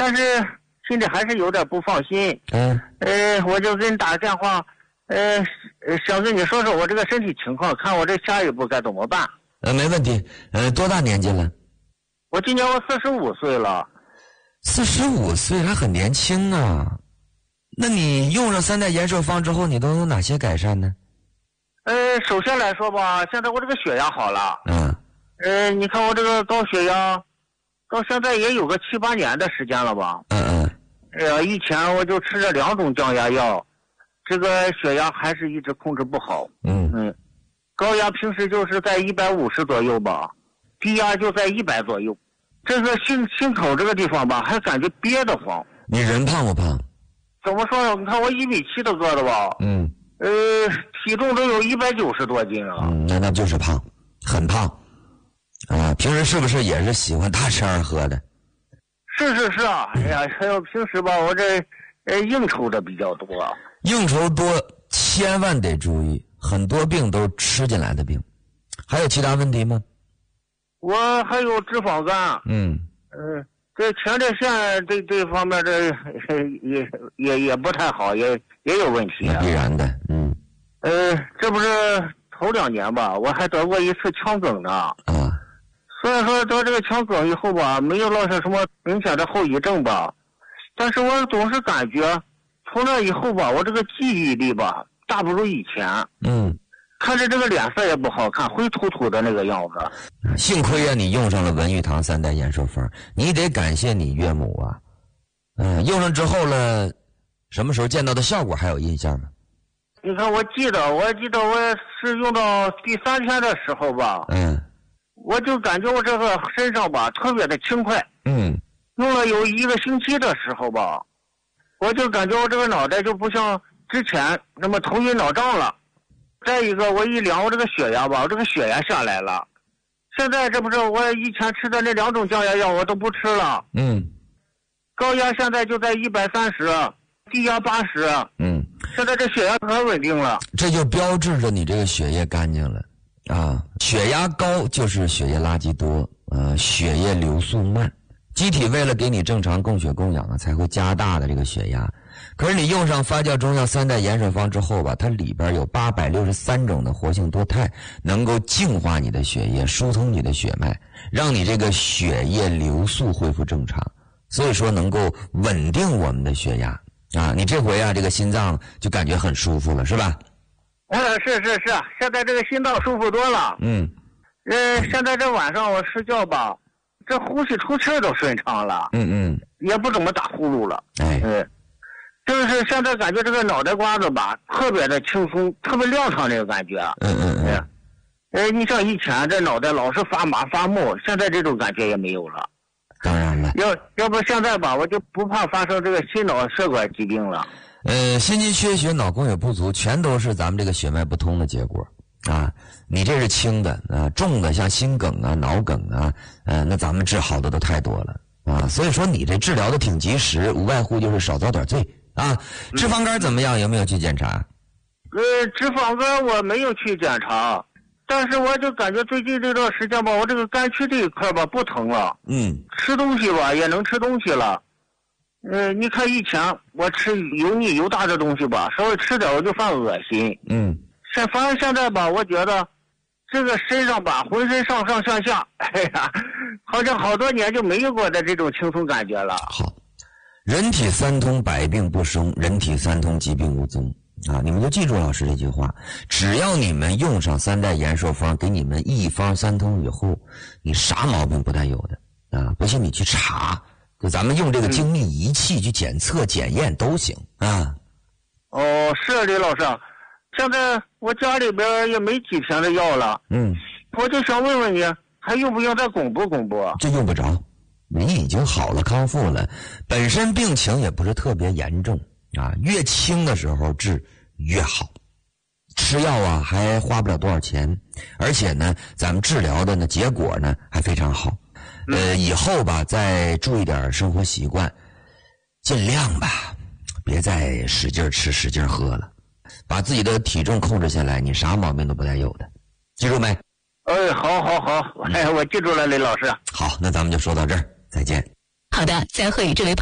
但是心里还是有点不放心。我就给你打个电话，想跟你说说我这个身体情况，看我这下一步该怎么办。 没问题。多大年纪了？ 我今年45岁了。 45岁还很年轻啊。那你用上3代延寿方之后，你都有哪些改善呢？ 首先来说吧，现在我这个血压好了。你看我这个高血压，到现在也有个7、8年的时间了吧。以前我就吃着2种降压药，这个血压还是一直控制不好。高压平时就是在150左右吧，低压就在100左右。这个心口这个地方吧，还感觉憋得慌。 你人胖不胖？ 怎么说呢？你看我1米7的个子吧。体重都有190多斤了。 那就是胖，很胖。平时是不是也是喜欢大吃二喝的？ 是啊。哎呀，还有平时吧，我这应酬的比较多。 应酬多，千万得注意，很多病都是吃进来的病。还有其他问题吗？ 我还有脂肪肝。这前列腺这方面的也不太好，也有问题。 必然的。 这不是头2年吧，我还得过一次腔梗呢。虽然说得这个腔梗以后吧，没有落下什么明显的后遗症吧，但是我总是感觉从那以后吧，我这个记忆力吧大不如以前。看着这个脸色也不好看，灰秃秃的那个样子。 幸亏啊，你用上了文玉堂3代延寿方，你得感谢你岳母啊。用上之后了，什么时候见到的效果还有印象吗？ 你看，我记得我是用到第3天的时候吧。我就感觉我这个身上吧特别的轻快。用了有1个星期的时候吧，我就感觉我这个脑袋就不像之前那么头晕脑胀了。再一个，我一量我这个血压吧，我这个血压下来了。现在这不是我以前吃的那2种降压药我都不吃了。高压现在就在130，低压80。现在这血压很稳定了。 这就标志着你这个血液干净了啊。血压高就是血液垃圾多，血液流速慢，机体为了给你正常供血供氧啊，才会加大的这个血压。可是你用上发酵中药3代延寿方之后吧，它里边有863种的活性多肽，能够净化你的血液，疏通你的血脉，让你这个血液流速恢复正常，所以说能够稳定我们的血压啊。你这回啊，这个心脏就感觉很舒服了，是吧？ 是，现在这个心脏舒服多了。现在这晚上我睡觉吧，这呼吸出气都顺畅了。也不怎么打呼噜了。就是现在感觉这个脑袋瓜子吧特别的轻松，特别亮堂，这个感觉。你像以前这脑袋老是发麻发木，现在这种感觉也没有了。 当然了， 要不现在吧，我就不怕发生这个心脑血管疾病了。 心肌缺血、脑供血不足，全都是咱们这个血脉不通的结果啊。你这是轻的啊，重的像心梗啊、脑梗啊，那咱们治好的都太多了啊。所以说你这治疗的挺及时，无外乎就是少遭点罪啊。脂肪肝怎么样？有没有去检查？ 脂肪肝我没有去检查，但是我就感觉最近这段时间吧，我这个肝区这一块吧不疼了。吃东西吧也能吃东西了。你看以前我吃油腻油大的东西吧，稍微吃点我就犯恶心。反正现在吧，我觉得这个身上吧，浑身上上下下，好像好多年就没有过的这种轻松感觉了。 好，人体三通，百病不生；人体三通，疾病无踪。啊，你们就记住老师这句话，只要你们用上3代延寿方，给你们一方三通以后，你啥毛病不带有的啊！不信你去查，就咱们用这个精密仪器去检测检验都行啊。 是李老师，现在我家里边也没几天的药了。我就想问问你，还用不用再巩固巩固？ 这用不着，你已经好了，康复了，本身病情也不是特别严重啊，越轻的时候治越好，吃药啊还花不了多少钱，而且呢咱们治疗的呢结果呢还非常好。以后吧再注意点生活习惯，尽量吧别再使劲吃使劲喝了，把自己的体重控制下来，你啥毛病都不带有的，记住没？ 好，我记住了，李老师。 好，那咱们就说到这儿，再见。 好的，在会这位